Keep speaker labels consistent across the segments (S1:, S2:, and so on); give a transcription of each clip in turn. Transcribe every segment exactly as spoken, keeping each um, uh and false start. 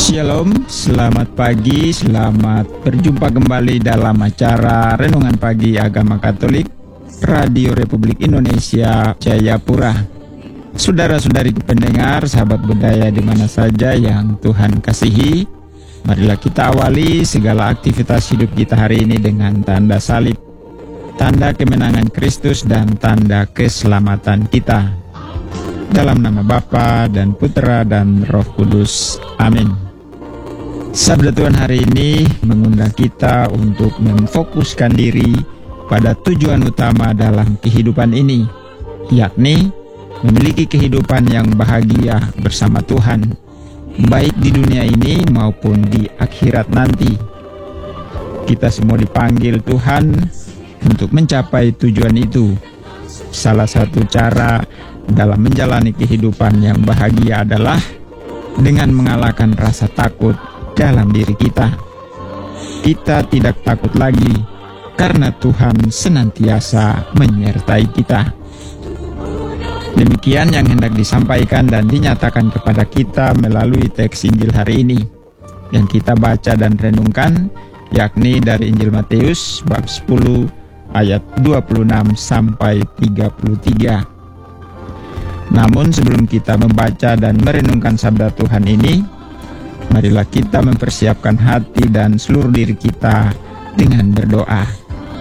S1: Shalom, selamat pagi, selamat berjumpa kembali dalam acara Renungan Pagi Agama Katolik Radio Republik Indonesia Jayapura. Saudara-saudari pendengar, sahabat budaya di mana saja yang Tuhan kasihi, marilah kita awali segala aktivitas hidup kita hari ini dengan tanda salib, tanda kemenangan Kristus dan tanda keselamatan kita. Dalam nama Bapa dan Putra dan Roh Kudus. Amin. Sabda Tuhan hari ini mengundang kita untuk memfokuskan diri pada tujuan utama dalam kehidupan ini, yakni memiliki kehidupan yang bahagia bersama Tuhan, baik di dunia ini maupun di akhirat nanti. Kita semua dipanggil Tuhan untuk mencapai tujuan itu. Salah satu cara dalam menjalani kehidupan yang bahagia adalah dengan mengalahkan rasa takut dalam diri kita. Kita tidak takut lagi karena Tuhan senantiasa menyertai kita. Demikian yang hendak disampaikan dan dinyatakan kepada kita melalui teks Injil hari ini yang kita baca dan renungkan, yakni dari Injil Matius bab sepuluh ayat dua puluh enam sampai tiga puluh tiga. Namun sebelum kita membaca dan merenungkan sabda Tuhan ini, marilah kita mempersiapkan hati dan seluruh diri kita dengan berdoa.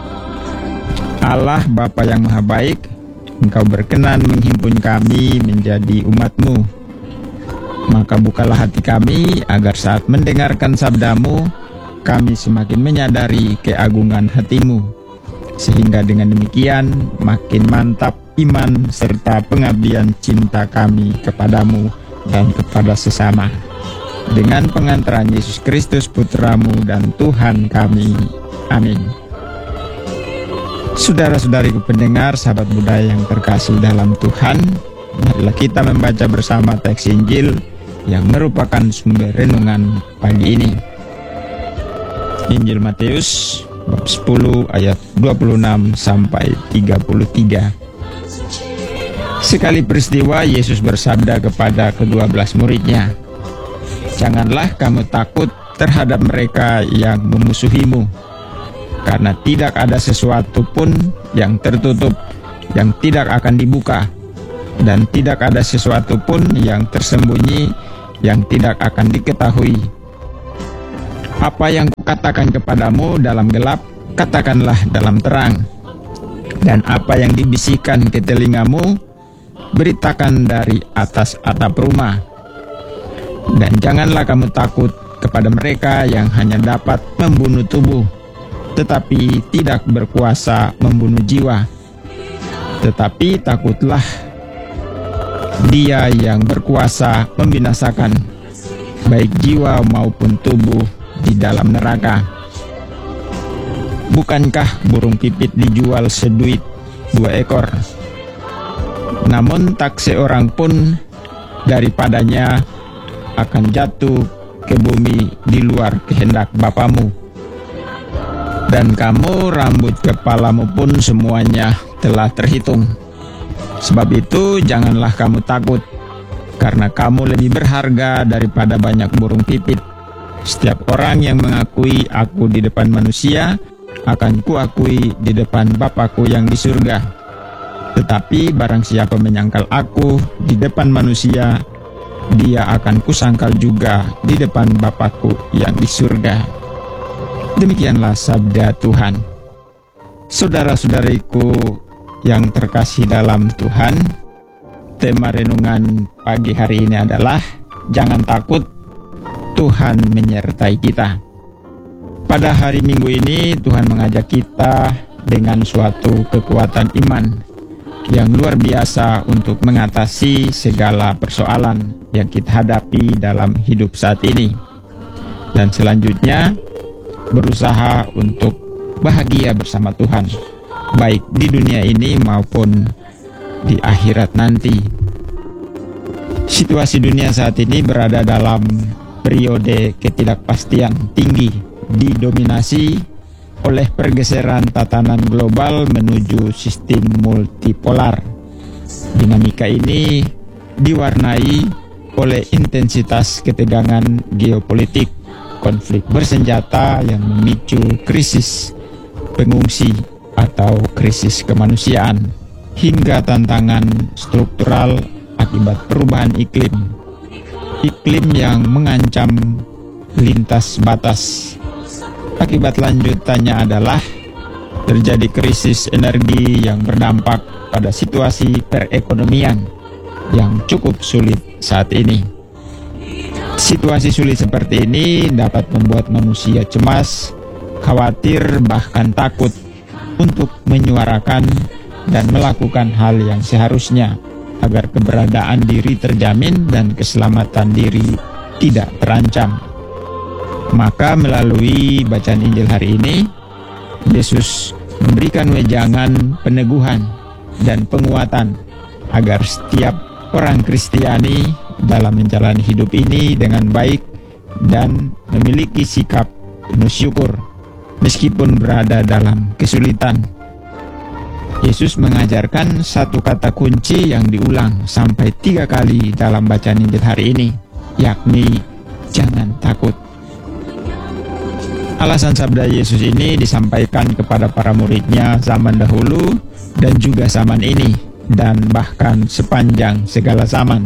S1: Allah Bapa yang Maha Baik, Engkau berkenan menghimpun kami menjadi umat-Mu. Maka bukalah hati kami agar saat mendengarkan sabda-Mu, kami semakin menyadari keagungan hati-Mu, sehingga dengan demikian makin mantap iman serta pengabdian cinta kami kepadamu dan kepada sesama. Dengan pengantaran Yesus Kristus Putra-Mu dan Tuhan kami. Amin. Saudara-saudariku pendengar, sahabat budaya yang terkasih dalam Tuhan, marilah kita membaca bersama teks Injil yang merupakan sumber renungan pagi ini. Injil Matius bab sepuluh ayat dua puluh enam sampai tiga puluh tiga. Sekali peristiwa Yesus bersabda kepada kedua belas muridnya, "Janganlah kamu takut terhadap mereka yang memusuhimu, karena tidak ada sesuatu pun yang tertutup yang tidak akan dibuka, dan tidak ada sesuatu pun yang tersembunyi yang tidak akan diketahui. Apa yang kukatakan kepadamu dalam gelap, katakanlah dalam terang, dan apa yang dibisikkan ke telingamu, beritakan dari atas atap rumah. Dan janganlah kamu takut kepada mereka yang hanya dapat membunuh tubuh, tetapi tidak berkuasa membunuh jiwa. Tetapi takutlah Dia yang berkuasa membinasakan baik jiwa maupun tubuh di dalam neraka. Bukankah burung pipit dijual seduit dua ekor? Namun tak seorang pun daripadanya akan jatuh ke bumi di luar kehendak Bapamu. Dan kamu, rambut kepalamu pun semuanya telah terhitung. Sebab itu janganlah kamu takut, karena kamu lebih berharga daripada banyak burung pipit. Setiap orang yang mengakui aku di depan manusia, akan kuakui di depan Bapakku yang di surga. Tetapi barang siapa menyangkal aku di depan manusia, dia akan kusangkal juga di depan Bapakku yang di surga." Demikianlah sabda Tuhan. Saudara-saudariku yang terkasih dalam Tuhan, tema renungan pagi hari ini adalah jangan takut, Tuhan menyertai kita. Pada hari Minggu ini Tuhan mengajak kita dengan suatu kekuatan iman yang luar biasa untuk mengatasi segala persoalan yang kita hadapi dalam hidup saat ini. Dan selanjutnya berusaha untuk bahagia bersama Tuhan, baik di dunia ini maupun di akhirat nanti. Situasi dunia saat ini berada dalam periode ketidakpastian tinggi, didominasi oleh pergeseran tatanan global menuju sistem multipolar. Dinamika ini diwarnai oleh intensitas ketegangan geopolitik, konflik bersenjata yang memicu krisis pengungsi atau krisis kemanusiaan, hingga tantangan struktural akibat perubahan iklim. Iklim yang mengancam lintas batas. Akibat lanjutannya adalah terjadi krisis energi yang berdampak pada situasi perekonomian yang cukup sulit saat ini. Situasi sulit seperti ini dapat membuat manusia cemas, khawatir, bahkan takut untuk menyuarakan dan melakukan hal yang seharusnya agar keberadaan diri terjamin dan keselamatan diri tidak terancam. Maka melalui bacaan Injil hari ini, Yesus memberikan wejangan peneguhan dan penguatan agar setiap orang Kristiani dalam menjalani hidup ini dengan baik dan memiliki sikap penuh syukur meskipun berada dalam kesulitan. Yesus mengajarkan satu kata kunci yang diulang sampai tiga kali dalam bacaan Injil hari ini, yakni jangan takut. Alasan sabda Yesus ini disampaikan kepada para muridnya zaman dahulu dan juga zaman ini, dan bahkan sepanjang segala zaman.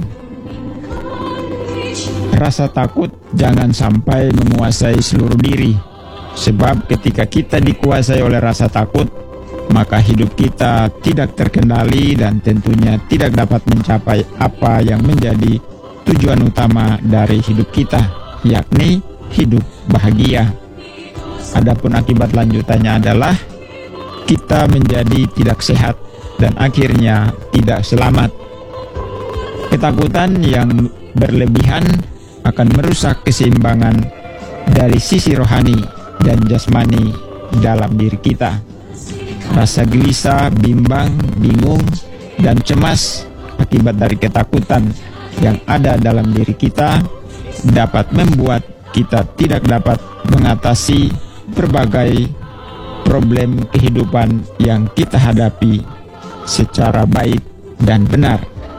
S1: Rasa takut jangan sampai menguasai seluruh diri, sebab ketika kita dikuasai oleh rasa takut, maka hidup kita tidak terkendali dan tentunya tidak dapat mencapai apa yang menjadi tujuan utama dari hidup kita, yakni hidup bahagia. Adapun akibat lanjutannya adalah kita menjadi tidak sehat dan akhirnya tidak selamat. Ketakutan yang berlebihan akan merusak keseimbangan dari sisi rohani dan jasmani dalam diri kita. Rasa gelisah, bimbang, bingung, dan cemas akibat dari ketakutan yang ada dalam diri kita dapat membuat kita tidak dapat mengatasi berbagai problem kehidupan yang kita hadapi secara baik dan benar.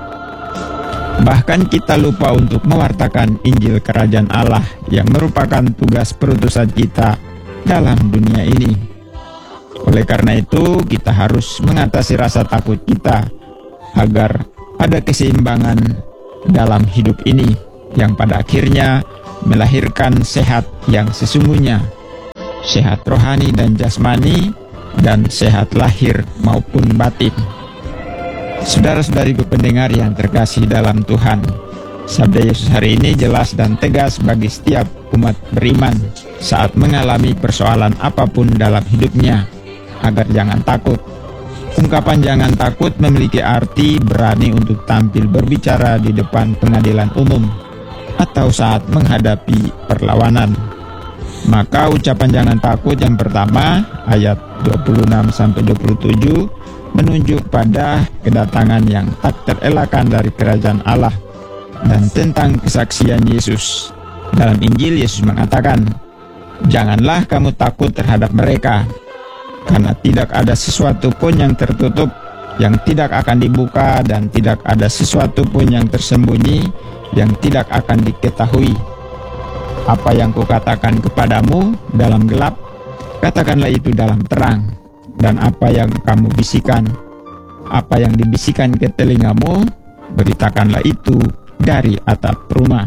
S1: Bahkan kita lupa untuk mewartakan Injil Kerajaan Allah yang merupakan tugas perutusan kita dalam dunia ini. Oleh karena itu, kita harus mengatasi rasa takut kita agar ada keseimbangan dalam hidup ini yang pada akhirnya melahirkan sehat yang sesungguhnya, sehat rohani dan jasmani, dan sehat lahir maupun batin. Saudara-saudariku pendengar yang terkasih dalam Tuhan, sabda Yesus hari ini jelas dan tegas bagi setiap umat beriman saat mengalami persoalan apapun dalam hidupnya, agar jangan takut. Ungkapan jangan takut memiliki arti berani untuk tampil berbicara di depan pengadilan umum atau saat menghadapi perlawanan. Maka ucapan jangan takut yang pertama, ayat dua puluh enam sampai dua puluh tujuh, menunjuk pada kedatangan yang tak terelakkan dari kerajaan Allah dan tentang kesaksian Yesus. Dalam Injil, Yesus mengatakan, "Janganlah kamu takut terhadap mereka, karena tidak ada sesuatu pun yang tertutup yang tidak akan dibuka, dan tidak ada sesuatu pun yang tersembunyi yang tidak akan diketahui. Apa yang kukatakan kepadamu dalam gelap, katakanlah itu dalam terang. Dan apa yang kamu bisikan, apa yang dibisikkan ke telingamu, beritakanlah itu dari atap rumah."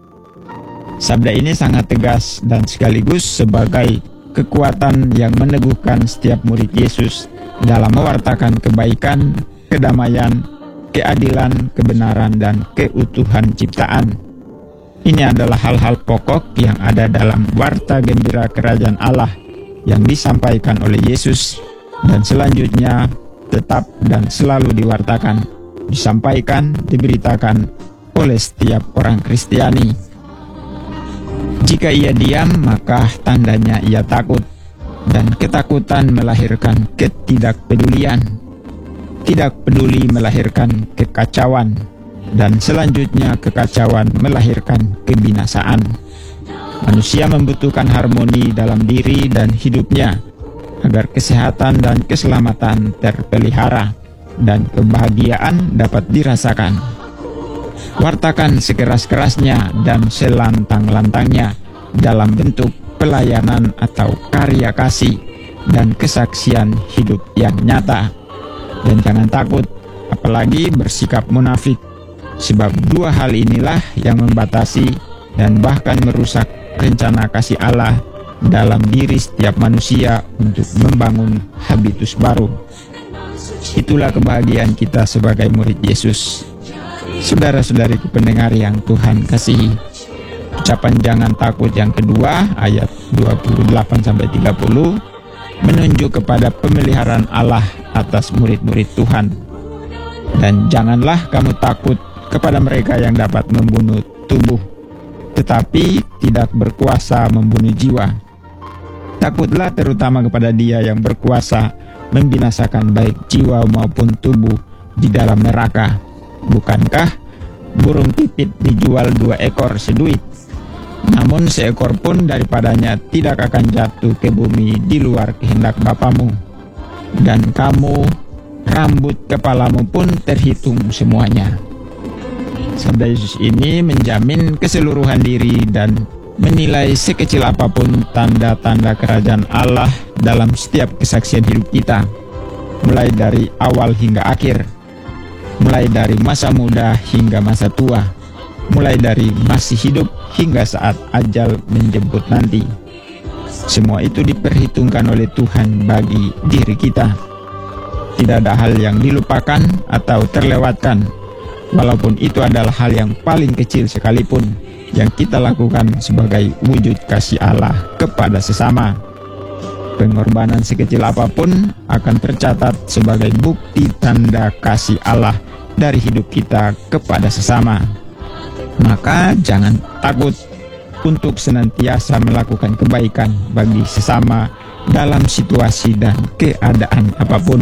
S1: Sabda ini sangat tegas dan sekaligus sebagai kekuatan yang meneguhkan setiap murid Yesus dalam mewartakan kebaikan, kedamaian, keadilan, kebenaran, dan keutuhan ciptaan. Ini adalah hal-hal pokok yang ada dalam warta gembira kerajaan Allah yang disampaikan oleh Yesus, dan selanjutnya tetap dan selalu diwartakan, disampaikan, diberitakan oleh setiap orang Kristiani. Jika ia diam, maka tandanya ia takut, dan ketakutan melahirkan ketidakpedulian. Tidak peduli melahirkan kekacauan, dan selanjutnya kekacauan melahirkan kebinasaan. Manusia membutuhkan harmoni dalam diri dan hidupnya agar kesehatan dan keselamatan terpelihara dan kebahagiaan dapat dirasakan. Wartakan sekeras-kerasnya dan selantang-lantangnya dalam bentuk pelayanan atau karya kasih dan kesaksian hidup yang nyata. Dan jangan takut, apalagi bersikap munafik, sebab dua hal inilah yang membatasi dan bahkan merusak rencana kasih Allah dalam diri setiap manusia untuk membangun habitus baru. Itulah kebahagiaan kita sebagai murid Yesus. Saudara-saudariku pendengar yang Tuhan kasihi, ucapan jangan takut yang kedua ayat dua puluh delapan sampai tiga puluh menunjuk kepada pemeliharaan Allah atas murid-murid Tuhan. Dan janganlah kamu takut kepada mereka yang dapat membunuh tubuh, tetapi tidak berkuasa membunuh jiwa. Takutlah terutama kepada Dia yang berkuasa membinasakan baik jiwa maupun tubuh di dalam neraka. Bukankah burung pipit dijual dua ekor seduit? Namun seekor pun daripadanya tidak akan jatuh ke bumi di luar kehendak Bapamu. Dan kamu, rambut kepalamu pun terhitung semuanya. Sabda Yesus ini menjamin keseluruhan diri dan menilai sekecil apapun tanda-tanda kerajaan Allah dalam setiap kesaksian hidup kita, mulai dari awal hingga akhir, mulai dari masa muda hingga masa tua, mulai dari masih hidup hingga saat ajal menjemput nanti. Semua itu diperhitungkan oleh Tuhan bagi diri kita. Tidak ada hal yang dilupakan atau terlewatkan, walaupun itu adalah hal yang paling kecil sekalipun yang kita lakukan sebagai wujud kasih Allah kepada sesama. Pengorbanan sekecil apapun akan tercatat sebagai bukti tanda kasih Allah dari hidup kita kepada sesama. Maka jangan takut untuk senantiasa melakukan kebaikan bagi sesama dalam situasi dan keadaan apapun.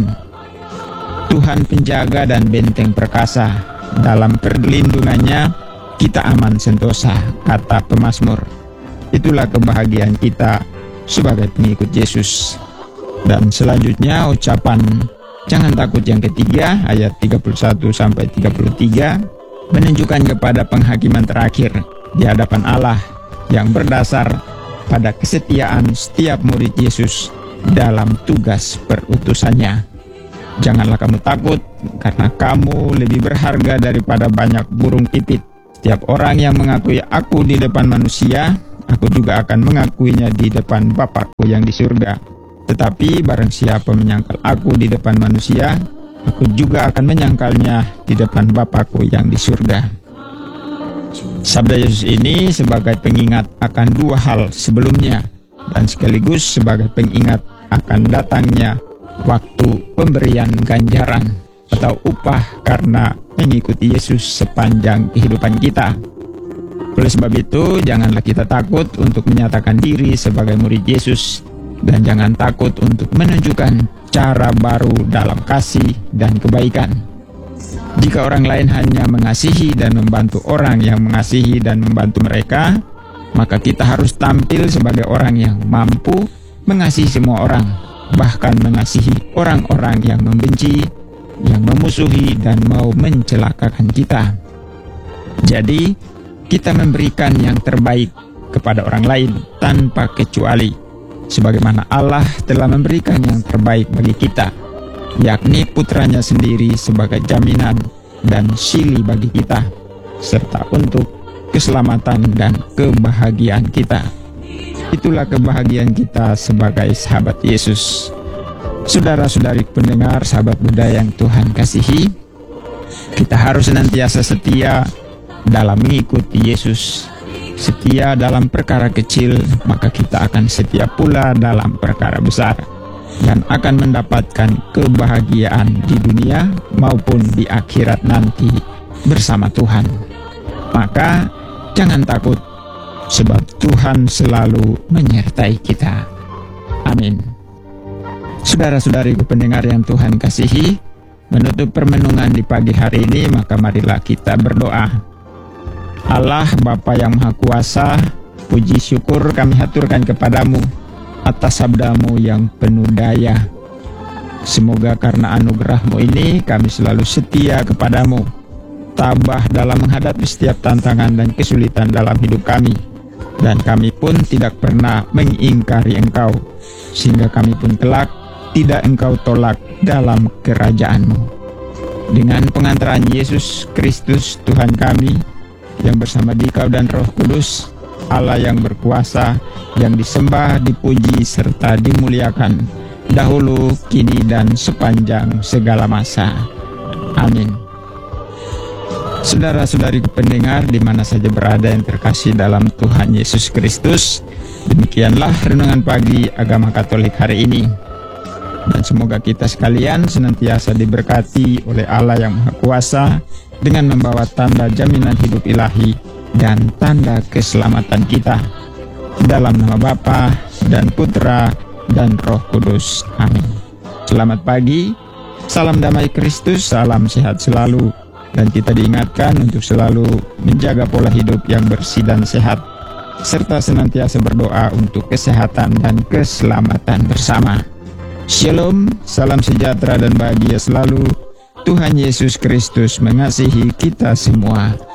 S1: Tuhan penjaga dan benteng perkasa, dalam perlindungannya kita aman sentosa, kata pemazmur. Itulah kebahagiaan kita sebagai pengikut Yesus. Dan selanjutnya ucapan jangan takut yang ketiga ayat tiga puluh satu sampai tiga puluh tiga menunjukkan kepada penghakiman terakhir di hadapan Allah yang berdasar pada kesetiaan setiap murid Yesus dalam tugas perutusannya. Janganlah kamu takut, karena kamu lebih berharga daripada banyak burung pipit. Setiap orang yang mengakui aku di depan manusia, aku juga akan mengakuinya di depan Bapakku yang di surga. Tetapi barang siapa menyangkal aku di depan manusia, aku juga akan menyangkalnya di depan Bapakku yang di surga. Sabda Yesus ini sebagai pengingat akan dua hal sebelumnya, dan sekaligus sebagai pengingat akan datangnya waktu pemberian ganjaran atau upah karena mengikuti Yesus sepanjang kehidupan kita. Oleh sebab itu, janganlah kita takut untuk menyatakan diri sebagai murid Yesus, dan jangan takut untuk menunjukkan cara baru dalam kasih dan kebaikan. Jika orang lain hanya mengasihi dan membantu orang yang mengasihi dan membantu mereka, maka kita harus tampil sebagai orang yang mampu mengasihi semua orang, bahkan mengasihi orang-orang yang membenci, yang memusuhi dan mau mencelakakan kita. Jadi, kita memberikan yang terbaik kepada orang lain tanpa kecuali, sebagaimana Allah telah memberikan yang terbaik bagi kita, yakni putranya sendiri sebagai jaminan dan sili bagi kita, serta untuk keselamatan dan kebahagiaan kita. Itulah kebahagiaan kita sebagai sahabat Yesus. Saudara-saudari pendengar, sahabat Buddha yang Tuhan kasihi, kita harus senantiasa setia dalam mengikuti Yesus. Setia dalam perkara kecil, maka kita akan setia pula dalam perkara besar, dan akan mendapatkan kebahagiaan di dunia maupun di akhirat nanti bersama Tuhan. Maka jangan takut, sebab Tuhan selalu menyertai kita. Amin. Saudara-saudariku pendengar yang Tuhan kasihi, menutup permenungan di pagi hari ini, maka marilah kita berdoa. Allah Bapa yang Maha Kuasa, puji syukur kami haturkan kepadamu atas sabdamu yang penuh daya. Semoga karena anugerahmu ini kami selalu setia kepadamu, tabah dalam menghadapi setiap tantangan dan kesulitan dalam hidup kami. Dan kami pun tidak pernah mengingkari Engkau, sehingga kami pun kelak tidak Engkau tolak dalam kerajaan-Mu. Dengan pengantaran Yesus Kristus Tuhan kami, yang bersama Dikau dan Roh Kudus, Allah yang berkuasa, yang disembah, dipuji, serta dimuliakan, dahulu, kini, dan sepanjang segala masa. Amin. Saudara-saudariku pendengar di mana saja berada yang terkasih dalam Tuhan Yesus Kristus, demikianlah renungan pagi Agama Katolik hari ini. Dan semoga kita sekalian senantiasa diberkati oleh Allah yang Maha Kuasa dengan membawa tanda jaminan hidup ilahi dan tanda keselamatan kita. Dalam nama Bapa dan Putra dan Roh Kudus. Amin. Selamat pagi, salam damai Kristus, salam sehat selalu. Dan kita diingatkan untuk selalu menjaga pola hidup yang bersih dan sehat, serta senantiasa berdoa untuk kesehatan dan keselamatan bersama. Shalom, salam sejahtera dan bahagia selalu. Tuhan Yesus Kristus mengasihi kita semua.